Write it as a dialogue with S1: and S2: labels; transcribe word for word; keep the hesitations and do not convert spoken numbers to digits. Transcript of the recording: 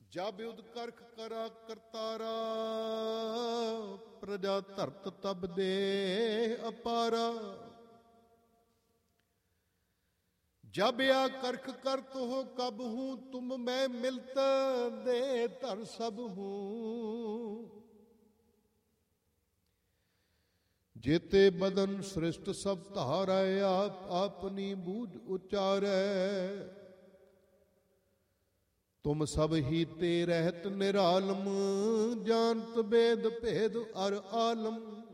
S1: ਜਬ ਉਦ ਕਰਖ ਕਰਾ ਕਰਤਾਰਾ, ਪ੍ਰਜਾ ਧਰਤ ਤਬ ਦੇ ਅਪਾਰਾ। जब या करख करत हो कब हूँ, तुम मैं मिलत दे धर सब हूँ। जेते बदन सृष्ट सब धारै, आप अपनी बूझ उचारै। तुम सब ही ते रहत निरालम, जानत वेद भेद अर आलम।